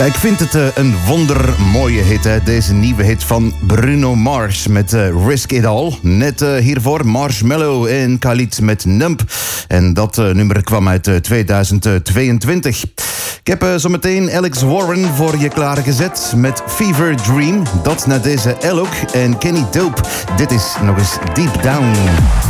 Ja, ik vind het een wondermooie hit, hè? Deze nieuwe hit van Bruno Mars met Risk It All. Net hiervoor Marshmello en Khalid met Numb. En dat nummer kwam uit 2022. Ik heb zometeen Alex Warren voor je klaargezet met Fever Dream. Dat na deze Alok en Kenny Dope. Dit is nog eens Deep Down.